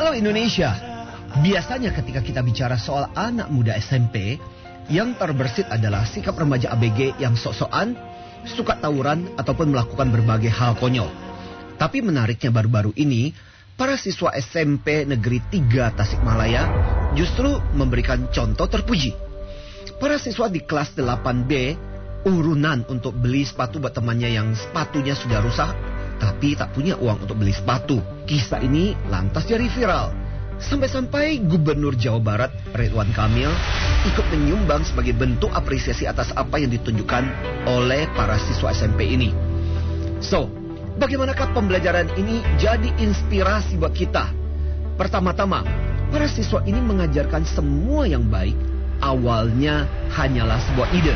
Halo Indonesia. Biasanya ketika kita bicara soal anak muda SMP, yang terbersit adalah sikap remaja ABG yang sok-sokan, suka tawuran ataupun melakukan berbagai hal konyol. Tapi menariknya baru-baru ini, para siswa SMP Negeri 3 Tasikmalaya justru memberikan contoh terpuji. Para siswa di kelas 8B urunan untuk beli sepatu buat temannya yang sepatunya sudah rusak, tapi tak punya uang untuk beli sepatu. Kisah ini lantas jadi viral. Sampai-sampai Gubernur Jawa Barat Ridwan Kamil ikut menyumbang sebagai bentuk apresiasi atas apa yang ditunjukkan oleh para siswa SMP ini. So, bagaimanakah pembelajaran ini jadi inspirasi buat kita? Pertama-tama, para siswa ini mengajarkan semua yang baik awalnya hanyalah sebuah ide.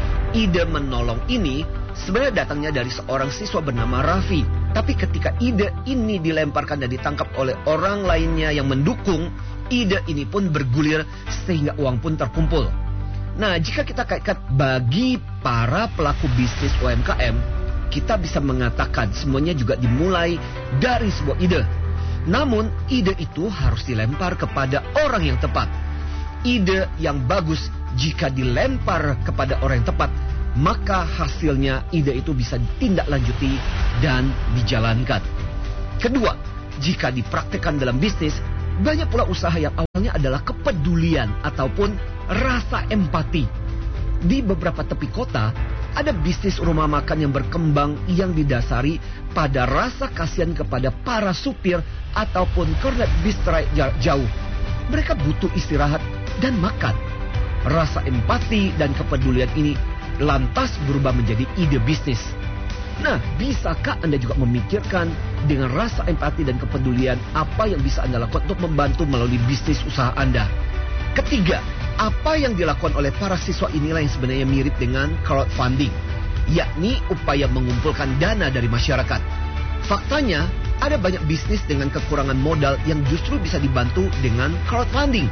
Ide menolong ini sebenarnya datangnya dari seorang siswa bernama Raffi. Tapi ketika ide ini dilemparkan dan ditangkap oleh orang lainnya yang mendukung, ide ini pun bergulir sehingga uang pun terkumpul. Nah, jika kita kaitkan bagi para pelaku bisnis UMKM, kita bisa mengatakan semuanya juga dimulai dari sebuah ide. Namun, ide itu harus dilempar kepada orang yang tepat. Ide yang bagus jika dilempar kepada orang yang tepat, maka hasilnya ide itu bisa ditindaklanjuti dan dijalankan. Kedua, jika dipraktikkan dalam bisnis, banyak pula usaha yang awalnya adalah kepedulian ataupun rasa empati. Di beberapa tepi kota, ada bisnis rumah makan yang berkembang yang didasari pada rasa kasihan kepada para supir ataupun kornet bis jauh. Mereka butuh istirahat dan makan. Rasa empati dan kepedulian ini lantas berubah menjadi ide bisnis. Nah, bisakah Anda juga memikirkan dengan rasa empati dan kepedulian apa yang bisa Anda lakukan untuk membantu melalui bisnis usaha Anda? Ketiga, apa yang dilakukan oleh para siswa inilah yang sebenarnya mirip dengan crowdfunding, yakni upaya mengumpulkan dana dari masyarakat. Faktanya, ada banyak bisnis dengan kekurangan modal yang justru bisa dibantu dengan crowdfunding.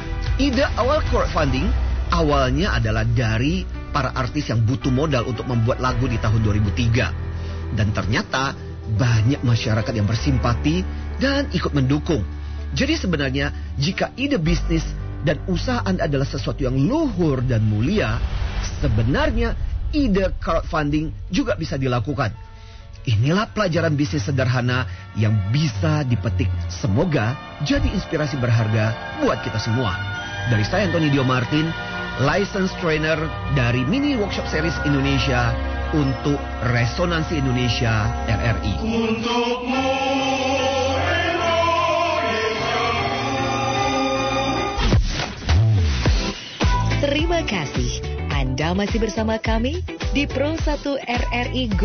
Ide awal crowdfunding awalnya adalah dari para artis yang butuh modal untuk membuat lagu di tahun 2003. Dan ternyata banyak masyarakat yang bersimpati dan ikut mendukung. Jadi sebenarnya jika ide bisnis dan usaha Anda adalah sesuatu yang luhur dan mulia, sebenarnya ide crowdfunding juga bisa dilakukan. Inilah pelajaran bisnis sederhana yang bisa dipetik. Semoga jadi inspirasi berharga buat kita semua. Dari saya Anthony Dio Martin, License Trainer dari Mini Workshop Series Indonesia untuk Resonansi Indonesia RRI. Untukmu Indonesia. Terima kasih. Anda masih bersama kami di Pro 1 RRI